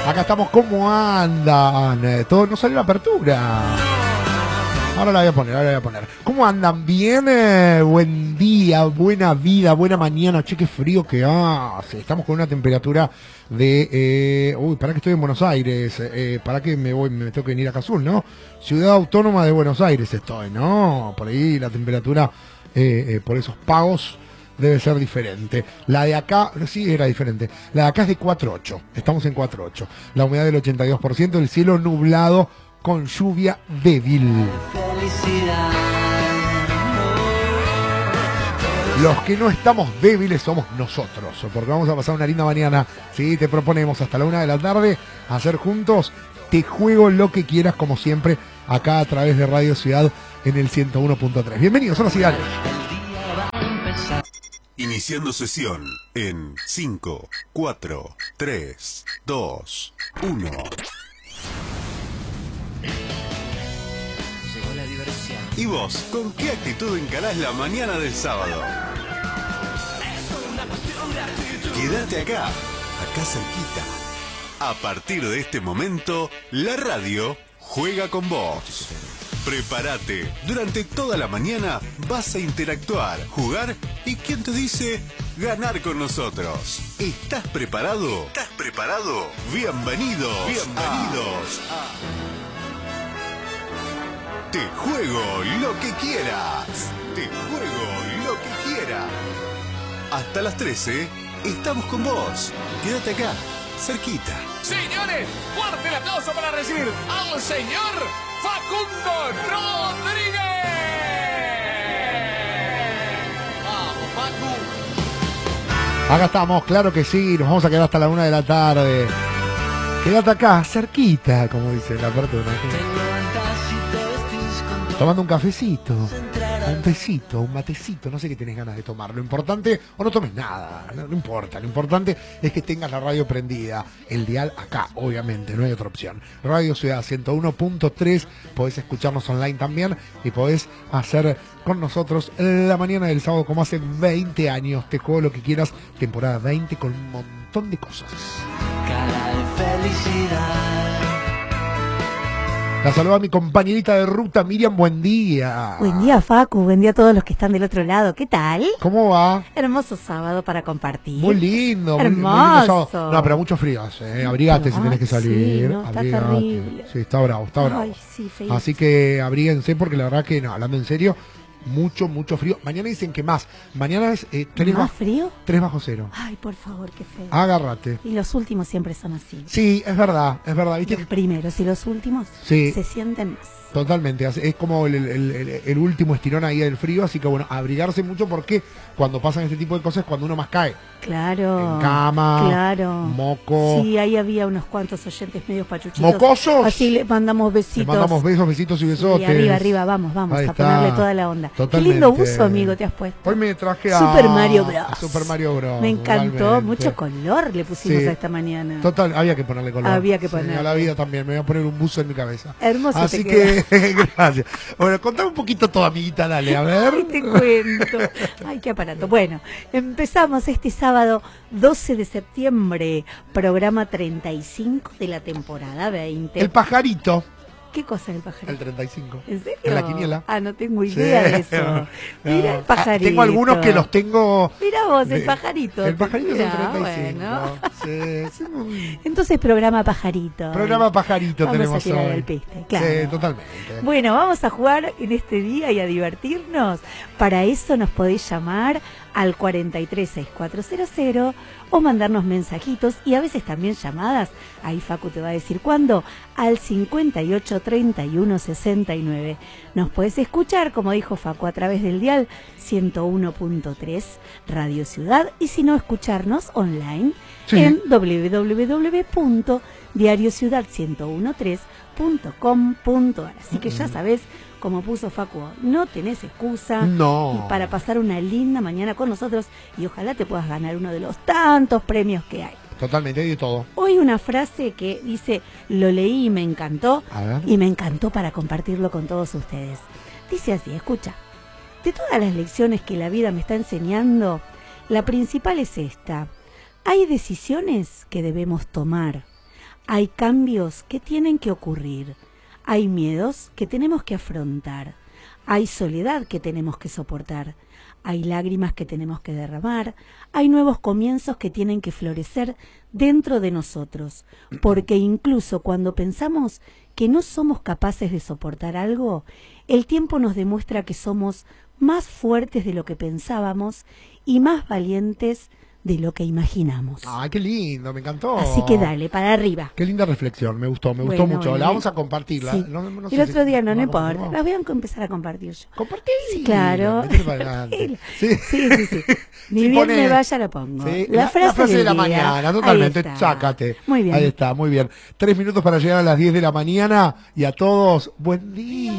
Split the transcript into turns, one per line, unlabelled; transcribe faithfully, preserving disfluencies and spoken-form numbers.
Acá estamos, ¿cómo andan? Todo no salió la apertura. Ahora la voy a poner, ahora la voy a poner. ¿Cómo andan? ¿Bien? Eh, buen día, buena vida, buena mañana. Che, qué frío que hace. Estamos con una temperatura de... Eh, uy, para que estoy en Buenos Aires. Eh, para que me voy, me tengo que venir acá a Azul, ¿no? Ciudad Autónoma de Buenos Aires estoy, ¿no? Por ahí la temperatura, eh, eh, por esos pagos, debe ser diferente. La de acá, sí, era diferente. La de acá es de cuatro ocho. Estamos en cuatro ocho. La humedad del ochenta y dos por ciento, el cielo nublado con lluvia débil. Los que no estamos débiles somos nosotros, porque vamos a pasar una linda mañana. Sí, te proponemos hasta la una de la tarde hacer juntos Te Juego Lo Que Quieras, como siempre, acá a través de Radio Ciudad en el ciento uno punto tres. Bienvenidos, son las Ciudades.
Iniciando sesión en cinco, cuatro, tres, dos, uno.
Llegó la diversión.
¿Y vos, con qué actitud encarás la mañana del sábado? Quédate acá, acá cerquita. A partir de este momento, la radio juega con vos. Prepárate, durante toda la mañana vas a interactuar, jugar y, ¿quién te dice?, ganar con nosotros. ¿Estás preparado? ¿Estás preparado? Bienvenidos, bienvenidos a Te Juego Lo Que Quieras. Te Juego Lo Que Quieras. Hasta las trece estamos con vos. Quédate acá, cerquita.
Señores, fuerte el aplauso para recibir al señor Facundo Rodríguez. Vamos, Facu.
Acá estamos, claro que sí, nos vamos a quedar hasta la una de la tarde. Quédate acá, cerquita, como dice la apertura. Tomando un cafecito, un tecito, un matecito, no sé qué tenés ganas de tomar. Lo importante, o no tomes nada, no, no importa. Lo importante es que tengas la radio prendida. El dial acá, obviamente, no hay otra opción. Radio Ciudad ciento uno punto tres, podés escucharnos online también y podés hacer con nosotros la mañana del sábado como hace veinte años. Te Juego Lo Que Quieras, temporada veinte, con un montón de cosas.
Cara de felicidad.
La saluda mi compañerita de ruta, Miriam, buen día.
Buen día, Facu, buen día a todos los que están del otro lado. ¿Qué tal?
¿Cómo va?
Hermoso sábado para compartir.
Muy lindo, muy,
Hermoso.
muy lindo sábado. No, pero mucho frío, eh. Abrigate
Ay,
si tenés que salir.
sí, no, está
Abrigate.
terrible.
Sí, está bravo, está bravo.
Ay, sí, feísimo.
Así que abríguense porque la verdad que, no, hablando en serio, mucho, mucho frío. Mañana dicen que más. Mañana es eh, tres,
¿Más
bajo,
frío?
tres bajo cero.
Ay, por favor, qué feo.
Agárrate.
Y los últimos siempre son así.
Sí, es verdad, es verdad. ¿Viste?
Los primeros y los últimos
Sí.
se sienten más.
Totalmente, es como el, el, el, el último estirón ahí del frío, así que bueno, abrigarse mucho porque cuando pasan este tipo de cosas es cuando uno más cae.
Claro.
En cama,
claro.
moco.
Sí, ahí había unos cuantos oyentes medios pachuchitos.
¿Mocosos?
Así le mandamos
Le
besitos.
mandamos besos, besitos y besotes.
Y arriba, arriba, vamos, vamos
Ahí
a
está.
ponerle toda la onda.
Totalmente.
Qué lindo buzo, amigo, te has puesto.
Hoy me traje a
Super Mario Bros.
a Super Mario Bros.
Me encantó,
totalmente.
mucho color le pusimos
Sí.
a esta mañana.
Total, había que ponerle color.
Había que
Sí,
ponerle.
a la vida también, me voy a poner un buzo en mi cabeza.
Hermoso
Así
te
que, gracias. Bueno, contame un poquito todo, amiguita, dale, a ver.
Ay, te cuento. Ay, qué aparato. Bueno, empezamos este sábado doce de septiembre, programa treinta y cinco de la temporada veinte.
El pajarito.
¿Qué cosa es el pajarito?
El treinta y cinco.
¿En serio?
En la quiniela.
Ah, no tengo idea
Sí.
de eso.
No.
Mira el
Ah,
pajarito.
tengo algunos que los tengo.
Mira vos, el
de-
pajarito.
El pajarito es el
Mirá,
treinta y cinco.
bueno.
Sí, sí, un
Entonces, programa pajarito.
programa pajarito
Vamos
tenemos
a tirar
hoy.
el piste, claro.
Sí, totalmente.
Bueno, vamos a jugar en este día y a divertirnos. Para eso nos podéis llamar al cuarenta y tres, sesenta y cuatro cero cero o mandarnos mensajitos y a veces también llamadas. Ahí Facu te va a decir cuándo. Al cincuenta y ocho, treinta y uno, sesenta y nueve. Nos podés escuchar, como dijo Facu, a través del dial ciento uno punto tres Radio Ciudad y si no, escucharnos online
Sí.
en w w w punto diario ciudad ciento trece punto com punto a r. Así que ya sabés, como puso Facu, no tenés excusa.
No.
Y para pasar una linda mañana con nosotros y ojalá te puedas ganar uno de los tantos premios que hay.
Totalmente, hay de todo.
Hoy una frase que dice, lo leí y me encantó,
A ver.
y me encantó para compartirlo con todos ustedes. Dice así, escucha, de todas las lecciones que la vida me está enseñando, la principal es esta. Hay decisiones que debemos tomar. Hay cambios que tienen que ocurrir. Hay miedos que tenemos que afrontar. Hay soledad que tenemos que soportar. Hay lágrimas que tenemos que derramar. Hay nuevos comienzos que tienen que florecer dentro de nosotros. Porque incluso cuando pensamos que no somos capaces de soportar algo, el tiempo nos demuestra que somos más fuertes de lo que pensábamos y más valientes de lo que imaginamos.
Ay, qué lindo, me encantó.
Así que dale, para arriba.
Qué linda reflexión, me gustó, me gustó
Bueno,
mucho.
bueno,
La vamos a compartirla.
Sí.
No, no sé
el otro
si-
día no, no
no,
importa.
no.
Las voy a empezar a compartir yo.
Compartir.
Sí, claro.
Metele para adelante. Sí.
Sí, sí, sí. Ni
Sí,
bien
pone-
me vaya, la pongo.
Sí,
La, frase,
de
del
la
día.
mañana, totalmente,
Ahí está.
chácate.
Muy bien.
Ahí está, muy bien. Tres minutos para llegar a las diez de la mañana y a todos, buen día.